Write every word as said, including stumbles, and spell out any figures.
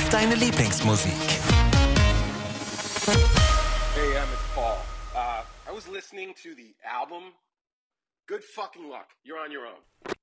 auf deine Lieblingsmusik. Hey, um, it's Paul. Uh, I was listening to the album. Good fucking luck. You're on your own.